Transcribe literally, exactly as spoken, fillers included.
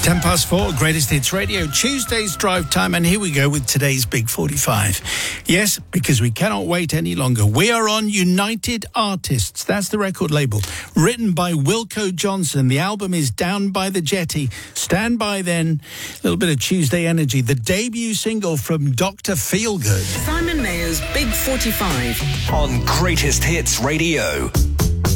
ten past four, Greatest Hits Radio, Tuesday's drive time, and here we go with today's Big forty-five. Yes, because we cannot wait any longer. We are on United Artists. That's the record label. Written by Wilko Johnson. The album is Down by the Jetty. Stand by then. A little bit of Tuesday energy. The debut single from Doctor Feelgood. Simon Mayer's Big forty-five. On Greatest Hits Radio.